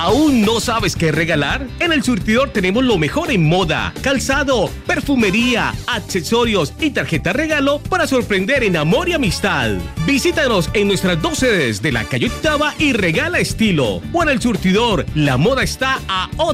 ¿Aún no sabes qué regalar? En El Surtidor tenemos lo mejor en moda, calzado, perfumería, accesorios y tarjeta regalo para sorprender en amor y amistad. Visítanos en nuestras 2 sedes de la calle Octava y regala estilo. O en El Surtidor, la moda está a